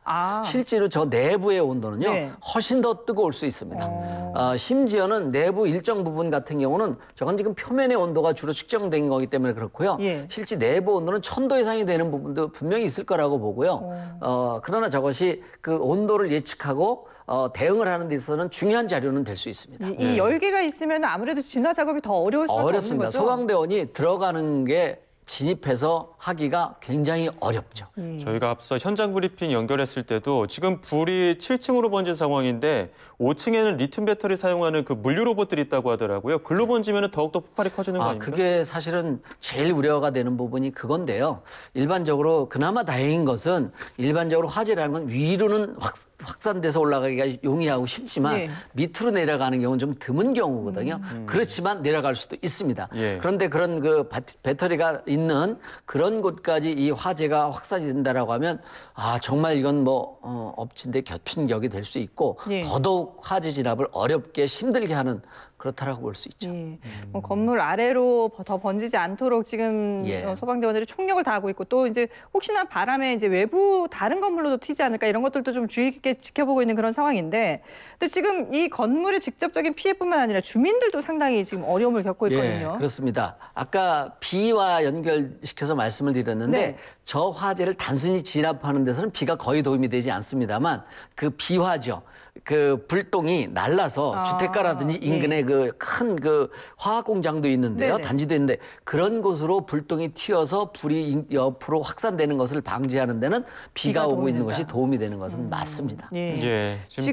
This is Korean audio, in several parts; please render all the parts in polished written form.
실제로 저 내부의 온도는요. 네. 훨씬 더 뜨거울 수 있습니다. 심지어는 내부 일정 부분 같은 경우는 저건 지금 표면의 온도가 주로 측정된 거기 때문에 그렇고요. 예. 실제 내부 온도는 1000도 이상이 되는 부분도 분명히 있을 거라고 보고요. 그러나 저것이 그 온도를 예측하고 대응을 하는 데 있어서는 중요한 자료는 될 수 있습니다. 이 열기가 있으면 아무래도 진화 작업이 더 어려울 수밖에 없는 어렵습니다. 거죠? 소방대원이 들어가는 게 진입해서 하기가 굉장히 어렵죠. 저희가 앞서 현장 브리핑 연결했을 때도 지금 불이 7층으로 번진 상황인데 5층에는 리튬 배터리 사용하는 그 물류 로봇들이 있다고 하더라고요. 글로 번지면 더욱더 폭발이 커지는 거 아닙니까? 그게 사실은 제일 우려가 되는 부분이 그건데요. 일반적으로 그나마 다행인 것은 일반적으로 화재라는 건 위로는 확산돼서 올라가기가 용이하고 쉽지만 예. 밑으로 내려가는 경우는 좀 드문 경우거든요. 그렇지만 내려갈 수도 있습니다. 예. 그런데 그런 그 배터리가 있는 그런 곳까지 이 화재가 확산이 된다라고 하면 정말 이건 뭐 엎친데 겹친격이 될 수 있고 예. 더더욱 화재 진압을 어렵게 힘들게 하는 그렇다라고 볼 수 있죠. 예. 뭐 건물 아래로 더 번지지 않도록 지금 예. 소방대원들이 총력을 다하고 있고 또 이제 혹시나 바람에 이제 외부 다른 건물로도 튀지 않을까 이런 것들도 좀 주의 깊게 지켜보고 있는 그런 상황인데, 근데 지금 이 건물의 직접적인 피해뿐만 아니라 주민들도 상당히 지금 어려움을 겪고 있거든요. 예, 그렇습니다. 아까 비와 연결시켜서 말씀을 드렸는데 네. 저 화재를 단순히 진압하는 데서는 비가 거의 도움이 되지 않습니다만 그 비화죠. 그 불똥이 날라서 주택가라든지 인근에 그 큰 그 화학 공장도 있는데요. 네네. 단지도 있는데 그런 곳으로 불똥이 튀어서 불이 옆으로 확산되는 것을 방지하는 데는 비가 오고 있는 된다. 것이 도움이 되는 것은 맞습니다. 예. 지금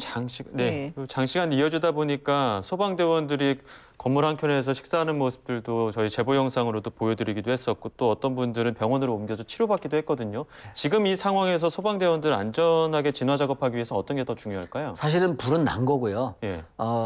장시간 이어지다 보니까 소방대원들이 건물 한켠에서 식사하는 모습들도 저희 제보 영상으로도 보여드리기도 했었고 또 어떤 분들은 병원으로 옮겨서 치료받기도 했거든요. 지금 이 상황에서 소방대원들 안전하게 진화 작업하기 위해서 어떤 게 더 중요할까요? 사실은 불은 난 거고요. 예.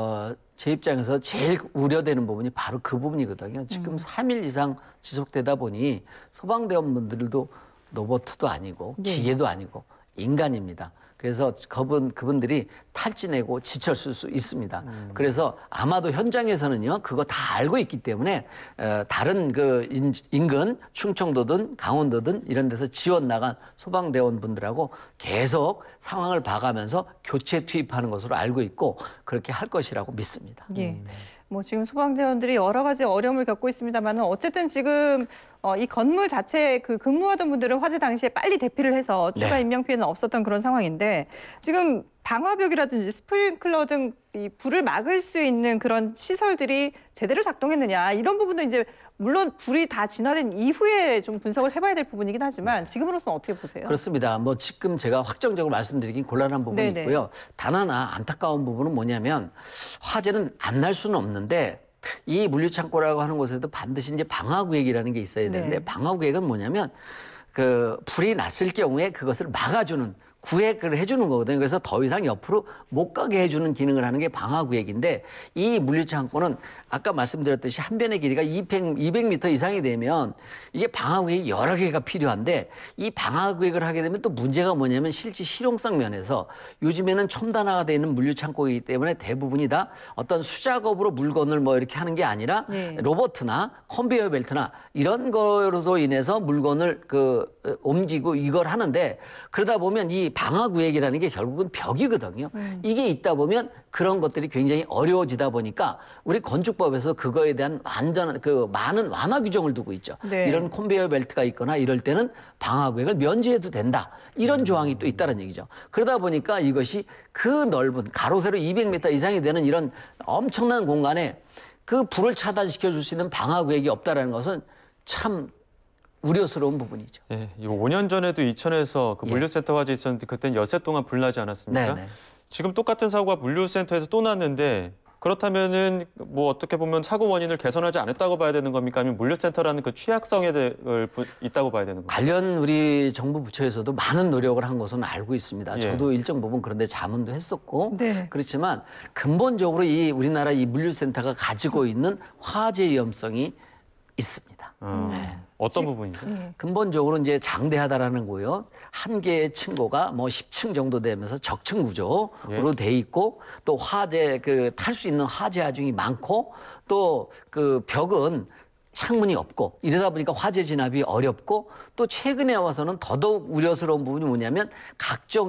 제 입장에서 제일 우려되는 부분이 바로 그 부분이거든요. 지금 3일 이상 지속되다 보니 소방대원분들도 로봇도 아니고 기계도 아니고 인간입니다. 그래서 그분들이 탈진하고 지쳤을 수 있습니다. 그래서 아마도 현장에서는요, 그거 다 알고 있기 때문에 다른 그 인근 충청도든 강원도든 이런 데서 지원 나간 소방대원분들하고 계속 상황을 봐가면서 교체 투입하는 것으로 알고 있고 그렇게 할 것이라고 믿습니다. 예. 뭐 지금 소방대원들이 여러 가지 어려움을 겪고 있습니다만은 어쨌든 지금 이 건물 자체에 그 근무하던 분들은 화재 당시에 빨리 대피를 해서 추가 인명 피해는 없었던 그런 상황인데, 지금 방화벽이라든지 스프링클러 등 이 불을 막을 수 있는 그런 시설들이 제대로 작동했느냐 이런 부분도 이제 물론 불이 다 진화된 이후에 좀 분석을 해봐야 될 부분이긴 하지만 지금으로서는 어떻게 보세요? 그렇습니다. 뭐 지금 제가 확정적으로 말씀드리긴 곤란한 부분이 있고요. 단 하나 안타까운 부분은 뭐냐면 화재는 안 날 수는 없는데 이 물류창고라고 하는 곳에도 반드시 이제 방화구역이라는 게 있어야 되는데 방화구역은 뭐냐면 그 불이 났을 경우에 그것을 막아주는 구획을 해주는 거거든요. 그래서 더 이상 옆으로 못 가게 해주는 기능을 하는 게 방화구획인데 이 물류창고는 아까 말씀드렸듯이 한 변의 길이가 200m 이상이 되면 이게 방화구획이 여러 개가 필요한데 이 방화구획을 하게 되면 또 문제가 뭐냐면 실제 실용성 면에서 요즘에는 첨단화가 되어 있는 물류창고이기 때문에 대부분이 다 어떤 수작업으로 물건을 뭐 이렇게 하는 게 아니라 로봇이나 컨베이어 벨트나 이런 거로서 인해서 물건을 옮기고 이걸 하는데 그러다 보면 이 방화구획이라는 게 결국은 벽이거든요. 이게 있다 보면 그런 것들이 굉장히 어려워지다 보니까 우리 건축법에서 그거에 대한 완전한 많은 완화 규정을 두고 있죠. 이런 컨베이어 벨트가 있거나 이럴 때는 방화구획을 면제해도 된다. 이런 조항이 또 있다는 얘기죠. 그러다 보니까 이것이 그 넓은 가로 세로 200m 이상이 되는 이런 엄청난 공간에 그 불을 차단시켜 줄 수 있는 방화구획이 없다라는 것은 참 우려스러운 부분이죠. 예, 5년 전에도 이천에서 그 물류센터 화재 있었는데 그때는 엿새 동안 불나지 않았습니까? 네네. 지금 똑같은 사고가 물류센터에서 또 났는데 그렇다면은 뭐 어떻게 보면 사고 원인을 개선하지 않았다고 봐야 되는 겁니까? 아니면 물류센터라는 그 취약성에 있다고 봐야 되는 겁니까? 관련 우리 정부 부처에서도 많은 노력을 한 것은 알고 있습니다. 저도 일정 부분 그런데 자문도 했었고 그렇지만 근본적으로 이 우리나라 이 물류센터가 가지고 있는 화재 위험성이 있습니다. 어떤 부분이죠? 근본적으로 이제 장대하다라는 거요. 한 개의 층고가 뭐 10층 정도 되면서 적층 구조로 돼 있고 또 화재 탈 수 있는 화재 하중이 많고 또 그 벽은 창문이 없고 이러다 보니까 화재 진압이 어렵고 또 최근에 와서는 더더욱 우려스러운 부분이 뭐냐면 각종